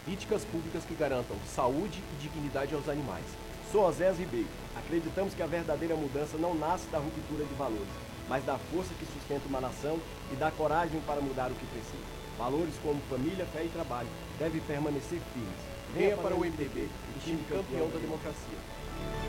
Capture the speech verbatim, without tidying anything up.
políticas públicas que garantam saúde e dignidade aos animais. Sou Osés Ribeiro. Acreditamos que a verdadeira mudança não nasce da ruptura de valores, mas da força que sustenta uma nação e da coragem para mudar o que precisa. Valores como família, fé e trabalho devem permanecer firmes. Venha para o M D B, o time campeão da democracia.